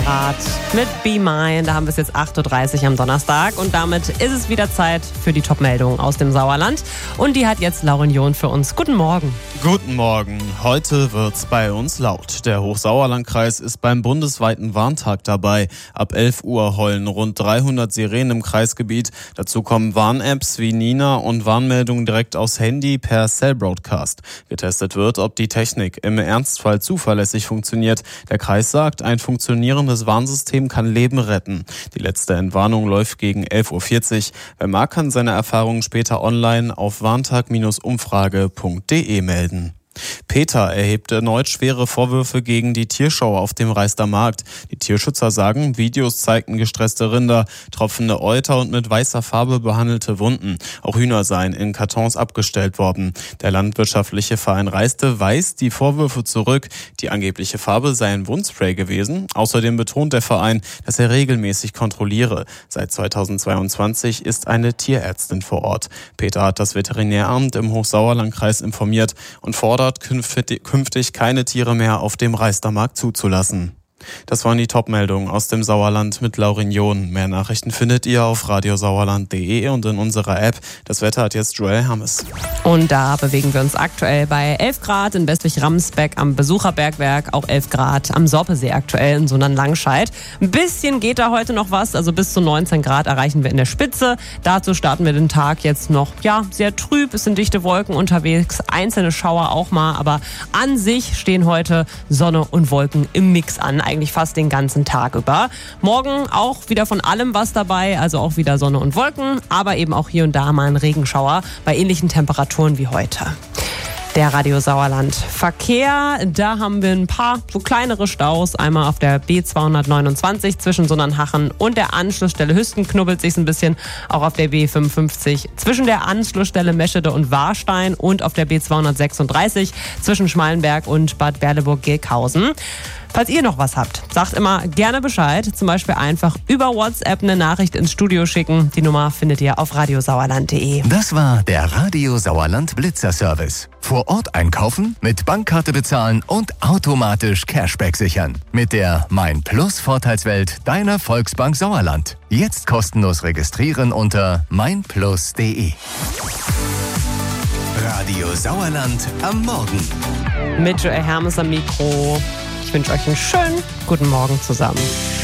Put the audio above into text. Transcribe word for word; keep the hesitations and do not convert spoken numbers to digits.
Grad mit Be Mine. Da haben wir es jetzt acht Uhr dreißig am Donnerstag und damit ist es wieder Zeit für die Top-Meldung aus dem Sauerland. Und die hat jetzt Lauren John für uns. Guten Morgen. Guten Morgen. Heute wird's bei uns laut. Der Hochsauerlandkreis ist beim bundesweiten Warntag dabei. Ab elf Uhr heulen rund dreihundert Sirenen im Kreisgebiet. Dazu kommen Warn-Apps wie Nina und Warnmeldungen direkt aus Handy per Cell Broadcast. Getestet wird, ob die Technik im Ernstfall zuverlässig funktioniert. Der Kreis sagt, ein funktionierendes Warnsystem kann Leben retten. Die letzte Entwarnung läuft gegen elf Uhr vierzig. Wer mag, kann seine Erfahrungen später online auf warntag umfrage punkt de melden. Peter erhebt erneut schwere Vorwürfe gegen die Tierschau auf dem Reister Markt. Die Tierschützer sagen, Videos zeigten gestresste Rinder, tropfende Euter und mit weißer Farbe behandelte Wunden. Auch Hühner seien in Kartons abgestellt worden. Der landwirtschaftliche Verein Reiste weist die Vorwürfe zurück. Die angebliche Farbe sei ein Wundspray gewesen. Außerdem betont der Verein, dass er regelmäßig kontrolliere. Seit zweitausendzweiundzwanzig ist eine Tierärztin vor Ort. Peter hat das Veterinäramt im Hochsauerlandkreis informiert und fordert, künftig keine Tiere mehr auf dem Reistermarkt zuzulassen. Das waren die Top-Meldungen aus dem Sauerland mit Lauren John. Mehr Nachrichten findet ihr auf radiosauerland punkt de und in unserer App. Das Wetter hat jetzt Joel Hammes. Und da bewegen wir uns aktuell bei elf Grad in Westwig-Ramsbeck am Besucherbergwerk, auch elf Grad am Sorpesee aktuell in Sundern-Langscheid. Ein bisschen geht da heute noch was, also bis zu neunzehn Grad erreichen wir in der Spitze. Dazu starten wir den Tag jetzt noch, ja, sehr trüb. Es sind dichte Wolken unterwegs, einzelne Schauer auch mal, aber an sich stehen heute Sonne und Wolken im Mix an. Eigentlich fast den ganzen Tag über. Morgen auch wieder von allem was dabei, also auch wieder Sonne und Wolken, aber eben auch hier und da mal ein Regenschauer bei ähnlichen Temperaturen wie heute. Der Radio Sauerland Verkehr, da haben wir ein paar so kleinere Staus. Einmal auf der B zweihundertneunundzwanzig zwischen Sundernhachen und der Anschlussstelle Hüsten knubbelt sich ein bisschen. Auch auf der B fünfundfünfzig zwischen der Anschlussstelle Meschede und Warstein und auf der B zweihundertsechsunddreißig zwischen Schmalenberg und Bad Berleburg-Girkhausen. Falls ihr noch was habt, sagt immer gerne Bescheid. Zum Beispiel einfach über WhatsApp eine Nachricht ins Studio schicken. Die Nummer findet ihr auf radiosauerland punkt de. Das war der Radio Sauerland Blitzer Service. Vor Ort einkaufen, mit Bankkarte bezahlen und automatisch Cashback sichern. Mit der Mein Plus Vorteilswelt deiner Volksbank Sauerland. Jetzt kostenlos registrieren unter mein plus punkt de. Radio Sauerland am Morgen. Mit Joel Hermes am Mikro. Ich wünsche euch einen schönen guten Morgen zusammen.